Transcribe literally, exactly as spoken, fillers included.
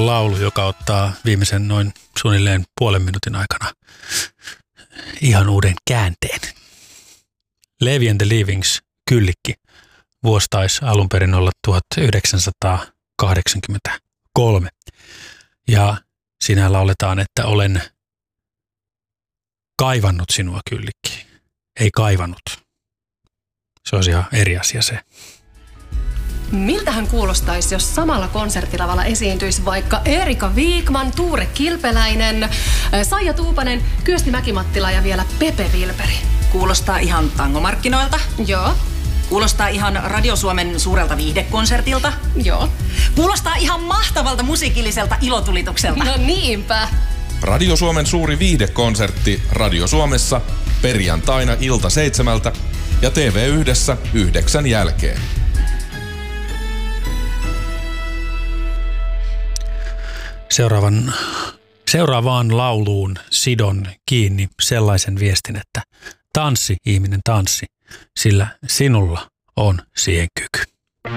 on laulu, joka ottaa viimeisen noin suunnilleen puolen minuutin aikana ihan uuden käänteen. Levi and the Leavings, Kyllikki. Vuosi taisi alun perin olla tuhatyhdeksänsataakahdeksankymmentäkolme. Ja siinä lauletaan, että olen kaivannut sinua, Kyllikki. Ei kaivannut. Se olisi ihan eri asia se. Miltähän kuulostaisi, jos samalla konserttilavalla esiintyisi vaikka Erika Wigman, Tuure Kilpeläinen, Saija Tuupanen, Kyösti Mäkimattila ja vielä Pepe Vilperi? Kuulostaa ihan tangomarkkinoilta. Joo. Kuulostaa ihan Radio Suomen suurelta viihdekonsertilta. Joo. Kuulostaa ihan mahtavalta musiikilliselta ilotulitukselta. No niinpä. Radio Suomen suuri viihdekonsertti Radio Suomessa perjantaina ilta seitsemältä ja T V yhdessä yhdeksän jälkeen. Seuraavan, seuraavaan lauluun sidon kiinni sellaisen viestin, että tanssi, ihminen tanssi, sillä sinulla on siihen kyky.